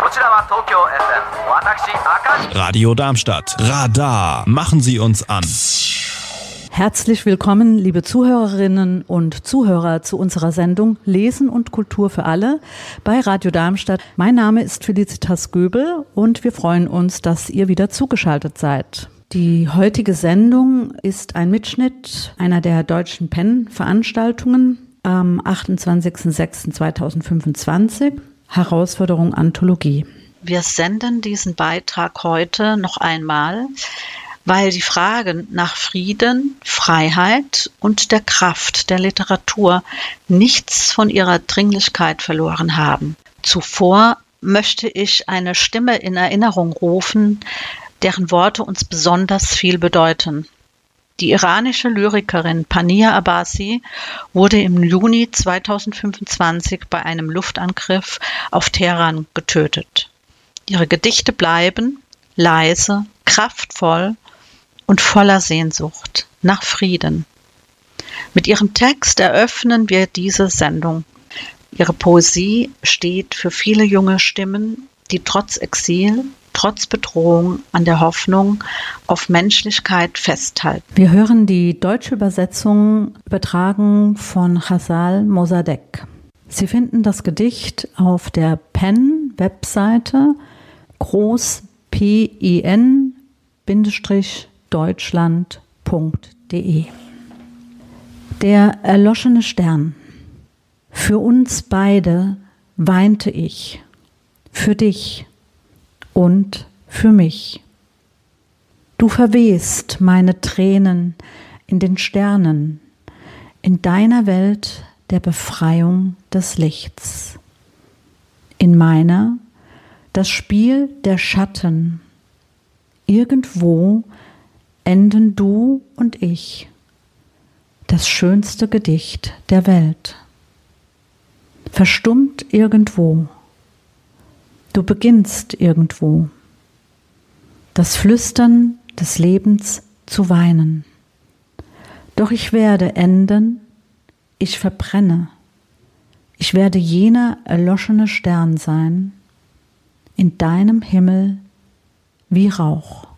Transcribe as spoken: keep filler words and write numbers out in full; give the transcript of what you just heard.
Radio Darmstadt. Radar. Machen Sie uns an. Herzlich willkommen, liebe Zuhörerinnen und Zuhörer, zu unserer Sendung Lesen und Kultur für alle bei Radio Darmstadt. Mein Name ist Felicitas Göbel und wir freuen uns, dass ihr wieder zugeschaltet seid. Die heutige Sendung ist ein Mitschnitt einer der Deutschen Pen-Veranstaltungen am achtundzwanzigsten sechsten zweitausendfünfundzwanzig, Herausforderung Anthologie. Wir senden diesen Beitrag heute noch einmal, weil die Fragen nach Frieden, Freiheit und der Kraft der Literatur nichts von ihrer Dringlichkeit verloren haben. Zuvor möchte ich eine Stimme in Erinnerung rufen, deren Worte uns besonders viel bedeuten. Die iranische Lyrikerin Pania Abbasi wurde im Juni zweitausendfünfundzwanzig bei einem Luftangriff auf Teheran getötet. Ihre Gedichte bleiben leise, kraftvoll und voller Sehnsucht nach Frieden. Mit ihrem Text eröffnen wir diese Sendung. Ihre Poesie steht für viele junge Stimmen, die trotz Exil, trotz Bedrohung an der Hoffnung auf Menschlichkeit festhalten. Wir hören die deutsche Übersetzung, übertragen von Ghazal Mossadegh. Sie finden das Gedicht auf der Pen-Webseite groß P I N Deutschland punkt de. Der erloschene Stern. Für uns beide weinte ich, für dich und für mich. Du verwehst meine Tränen in den Sternen, in deiner Welt der Befreiung des Lichts. In meiner das Spiel der Schatten. Irgendwo enden du und ich, das schönste Gedicht der Welt. Verstummt irgendwo. Du beginnst irgendwo, das Flüstern des Lebens zu weinen. Doch ich werde enden, ich verbrenne. Ich werde jener erloschene Stern sein, in deinem Himmel wie Rauch.